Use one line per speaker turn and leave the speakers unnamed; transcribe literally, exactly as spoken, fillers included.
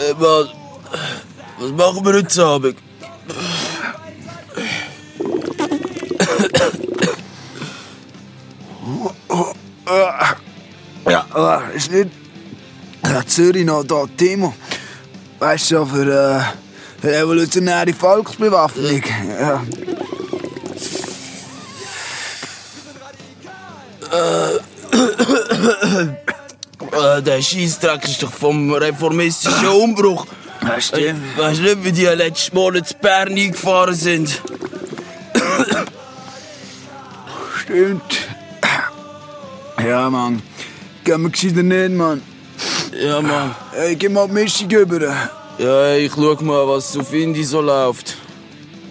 Äh, was, was machen wir heute Abend?
Ja, ist nicht Zürich noch da, Timo. Weißt du, für äh, revolutionäre Volksbewaffnung. Ja.
Äh, der Scheissdreck ist doch vom reformistischen Umbruch.
Ja, stimmt.
Ich weiss nicht, wie die letzten Monate in Bern eingefahren sind.
Stimmt. Ja, Mann. Gehen wir gescheiter nicht, Mann.
Ja, Mann.
Hey, gib mal die Mischung über.
Ja, ich schau mal, was auf Indie so läuft.